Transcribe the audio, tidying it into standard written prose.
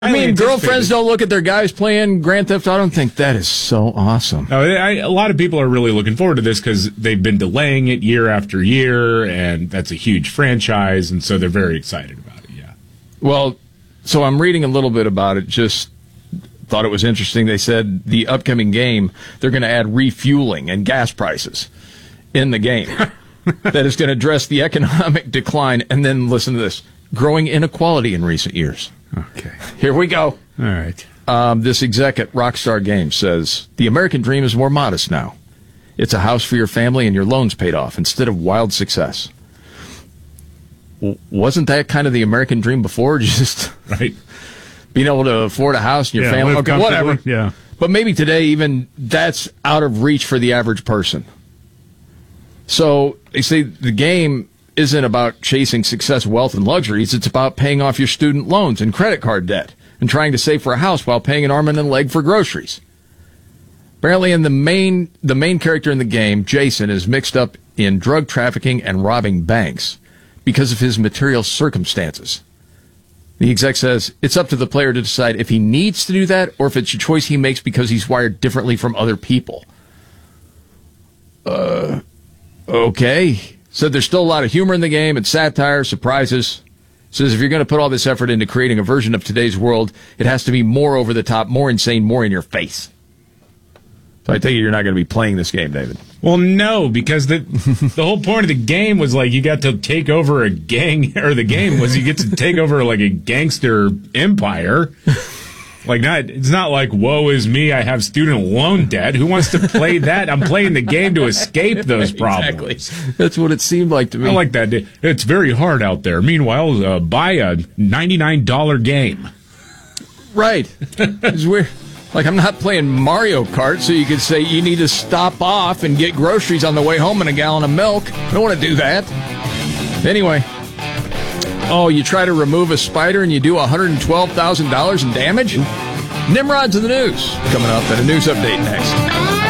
I mean, girlfriends don't look at their guys playing Grand Theft Auto and think that is so awesome. No, a lot of people are really looking forward to this because they've been delaying it year after year, and that's a huge franchise, and so they're very excited about it, yeah. Well, so I'm reading a little bit about it, just thought it was interesting. They said the upcoming game, they're going to add refueling and gas prices in the game. That is going to address the economic decline, and then listen to this, growing inequality in recent years. Okay. Here we go. All right. This exec at Rockstar Games says, the American dream is more modest now. It's a house for your family and your loans paid off instead of wild success. Wasn't that kind of the American dream before? Just right. Being able to afford a house and your family. Okay, whatever. Yeah. But maybe today even that's out of reach for the average person. So they say the game isn't about chasing success, wealth, and luxuries. It's about paying off your student loans and credit card debt and trying to save for a house while paying an arm and a leg for groceries. Apparently, in the main character in the game, Jason, is mixed up in drug trafficking and robbing banks because of his material circumstances. The exec says it's up to the player to decide if he needs to do that or if it's a choice he makes because he's wired differently from other people. Okay. Said there's still a lot of humor in the game and satire, surprises. Says if you're going to put all this effort into creating a version of today's world, it has to be more over the top, more insane, more in your face. So I take it you're not going to be playing this game, David. Well, no, because the whole point of the game was like you got to take over a gang, or the game was you get to take over like a gangster empire. Like it's not like, woe is me, I have student loan debt. Who wants to play that? I'm playing the game to escape those problems. Exactly. That's what it seemed like to me. I like that. It's very hard out there. Meanwhile, buy a $99 game. Right. It's weird. Like, I'm not playing Mario Kart, so you could say you need to stop off and get groceries on the way home and a gallon of milk. I don't want to do that. Anyway. Oh, you try to remove a spider and you do $112,000 in damage? Nimrod's in the news. Coming up at a news update next.